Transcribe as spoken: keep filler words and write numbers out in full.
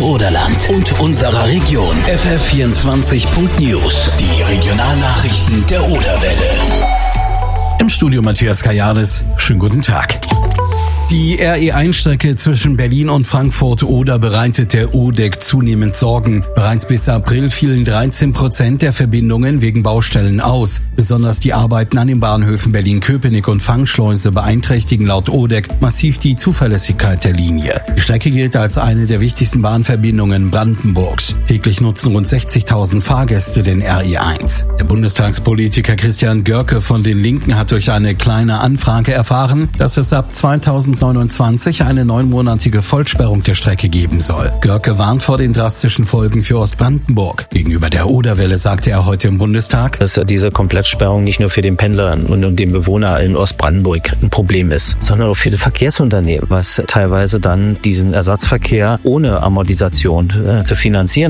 Oderland und unserer Region. F F vierundzwanzig Punkt News, die Regionalnachrichten der Oderwelle. Im Studio Matthias Kajades. Schönen guten Tag. Die R E eins Strecke zwischen Berlin und Frankfurt-Oder bereitet der O D E C zunehmend Sorgen. Bereits bis April fielen dreizehn Prozent der Verbindungen wegen Baustellen aus. Besonders die Arbeiten an den Bahnhöfen Berlin-Köpenick und Fangschleuse beeinträchtigen laut O D E C massiv die Zuverlässigkeit der Linie. Die Strecke gilt als eine der wichtigsten Bahnverbindungen Brandenburgs. Täglich nutzen rund sechzigtausend Fahrgäste den R E eins. Der Bundestagspolitiker Christian Görke von den Linken hat durch eine kleine Anfrage erfahren, dass es ab zweitausendneunundzwanzig eine neunmonatige Vollsperrung der Strecke geben soll. Görke warnt vor den drastischen Folgen für Ostbrandenburg. Gegenüber der Oderwelle sagte er heute im Bundestag, dass diese Komplettsperrung nicht nur für den Pendler und den Bewohner in Ostbrandenburg ein Problem ist, sondern auch für die Verkehrsunternehmen, was teilweise dann diesen Ersatzverkehr ohne Amortisation äh, zu finanzieren